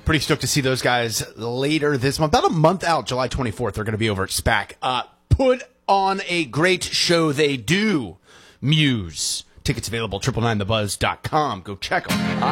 Pretty stoked to see those guys later this month. About a month out, July 24th, they're going to be over at SPAC. Put on a great show they do. Muse. Tickets available, 999thebuzz.com. Go check them.